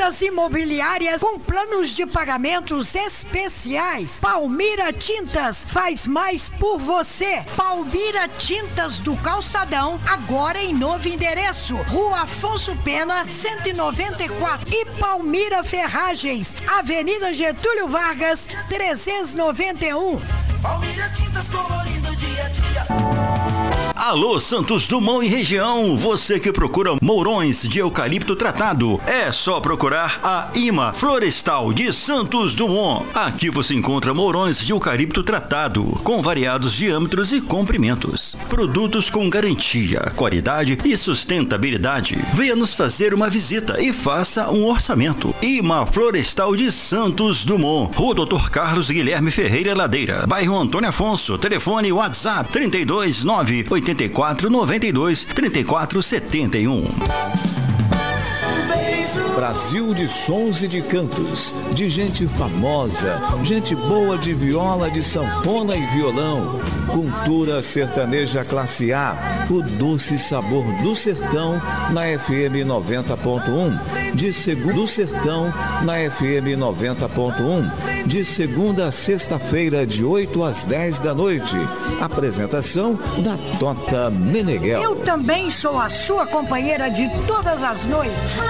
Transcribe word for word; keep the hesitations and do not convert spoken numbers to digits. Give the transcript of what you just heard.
Tintas imobiliárias com planos de pagamentos especiais. Palmira Tintas faz mais por você. Palmira Tintas do Calçadão, agora em novo endereço. Rua Afonso Pena, cento e noventa e quatro. E Palmira Ferragens, Avenida Getúlio Vargas, trezentos e noventa e um. Palmira Tintas, colorindo dia a dia. Alô, Santos Dumont e região, você que procura mourões de eucalipto tratado, é só procurar a IMA Florestal de Santos Dumont. Aqui você encontra mourões de eucalipto tratado, com variados diâmetros e comprimentos. Produtos com garantia, qualidade e sustentabilidade. Venha nos fazer uma visita e faça um orçamento. IMA Florestal de Santos Dumont, Rua doutor Carlos Guilherme Ferreira Ladeira, bairro Antônio Afonso. Telefone WhatsApp trinta e dois, nove oitenta e quatro, noventa e dois, trinta e quatro, setenta e um. Brasil de sons e de cantos, de gente famosa, gente boa de viola, de sanfona e violão. Cultura sertaneja classe A, o doce sabor do sertão na F M noventa ponto um. De segunda do sertão na F M noventa ponto um. De segunda a sexta-feira, de oito às dez da noite. Apresentação da Tota Meneghel. Eu também sou a sua companheira de todas as noites.